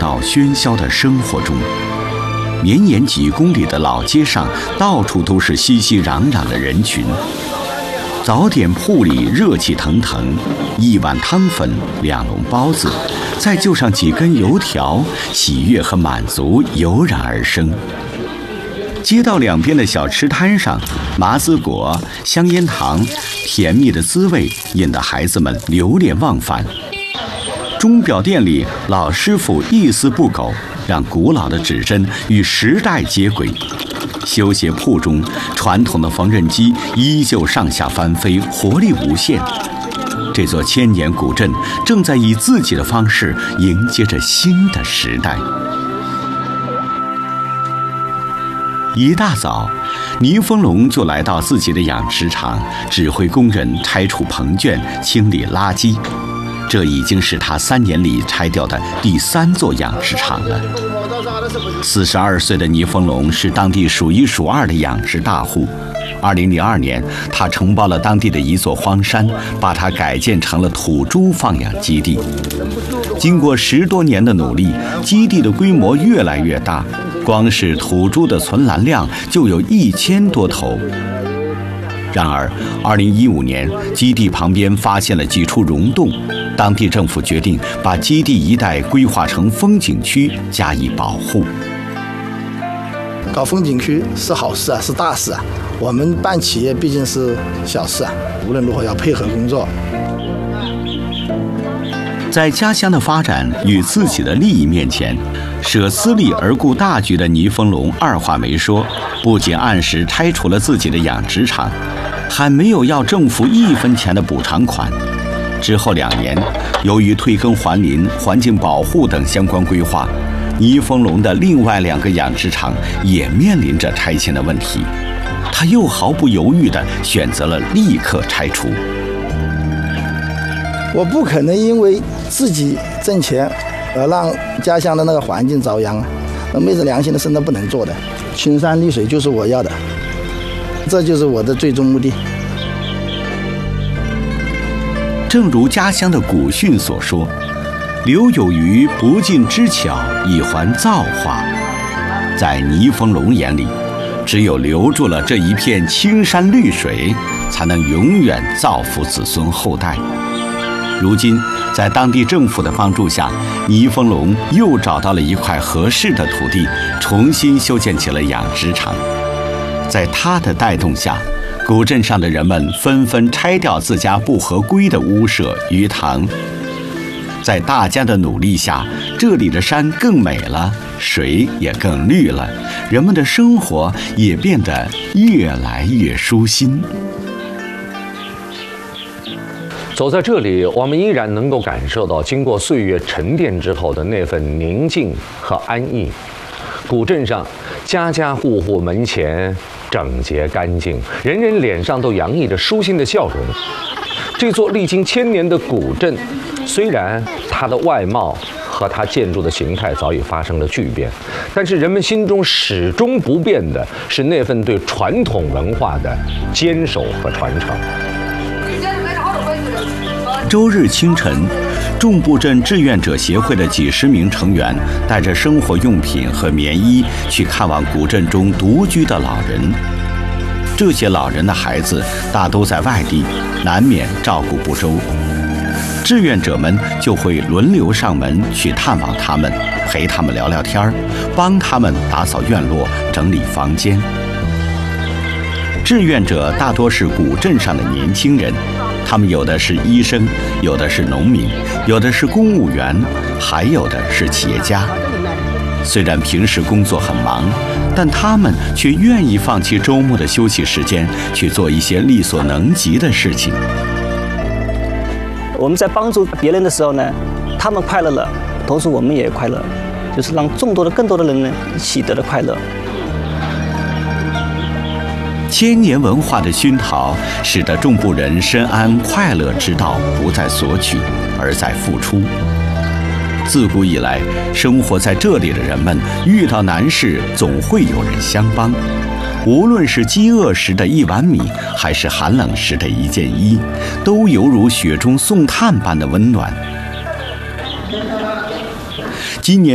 闹喧嚣的生活中。绵延几公里的老街上，到处都是熙熙攘攘的人群。早点铺里热气腾腾，一碗汤粉，2笼包子，再就上几根油条，喜悦和满足油然而生。街道两边的小吃摊上，麻糍果、香烟糖，甜蜜的滋味引得孩子们流连忘返。钟表店里，老师傅一丝不苟，让古老的指针与时代接轨。修鞋铺中，传统的缝纫机依旧上下翻飞，活力无限。这座千年古镇正在以自己的方式迎接着新的时代。一大早，倪风龙就来到自己的养殖场，指挥工人拆除棚圈、清理垃圾。这已经是他3年里拆掉的第3座养殖场了。42岁的倪风龙是当地数1数2的养殖大户。2002年，他承包了当地的一座荒山，把它改建成了土猪放养基地。经过10多年的努力，基地的规模越来越大，光是土猪的存栏量就有1000多头。然而，2015年，基地旁边发现了几处溶洞，当地政府决定把基地一带规划成风景区，加以保护。 搞风景区是好事啊，是大事啊。我们办企业毕竟是小事啊，无论如何要配合工作。 在家乡的发展与自己的利益面前，舍私利而顾大局的倪风龙二话没说，不仅按时拆除了自己的养殖场，还没有要政府1分钱的补偿款。之后2年，由于退耕还林、环境保护等相关规划，倪风龙的另外2个养殖场也面临着拆迁的问题，他又毫不犹豫地选择了立刻拆除。 我不可能因为自己挣钱而让家乡的那个环境遭殃啊！那昧着良心的事那不能做的。青山绿水就是我要的，这就是我的最终目的。 正如家乡的古训所说：“留有余，不尽之巧，以还造化。”在倪风龙眼里，只有留住了这一片青山绿水，才能永远造福子孙后代。如今，在当地政府的帮助下，倪风龙又找到了一块合适的土地，重新修建起了养殖场。在他的带动下，古镇上的人们纷纷拆掉自家不合规的屋舍、鱼塘。在大家的努力下，这里的山更美了，水也更绿了，人们的生活也变得越来越舒心。 走在这里，我们依然能够感受到经过岁月沉淀之后的那份宁静和安逸。古镇上，家家户户门前整洁干净，人人脸上都洋溢着舒心的笑容。这座历经1000年的古镇，虽然它的外貌和它建筑的形态早已发生了巨变，但是人们心中始终不变的是那份对传统文化的坚守和传承。 周日清晨，众埠镇志愿者协会的几10名成员带着生活用品和棉衣去看望古镇中独居的老人。这些老人的孩子大都在外地，难免照顾不周。志愿者们就会轮流上门去探望他们，陪他们聊聊天，帮他们打扫院落、整理房间。志愿者大多是古镇上的年轻人，他们有的是医生，有的是农民，有的是公务员，还有的是企业家。虽然平时工作很忙，但他们却愿意放弃周末的休息时间，去做一些力所能及的事情。 我们在帮助别人的时候呢，他们快乐了，同时我们也快乐，就是让更多的人呢一起得到快乐。 1000年文化的熏陶，使得众埠人深谙快乐之道，不在索取，而在付出。自古以来，生活在这里的人们遇到难事，总会有人相帮。无论是饥饿时的1碗米，还是寒冷时的1件衣，都犹如雪中送炭般的温暖。今年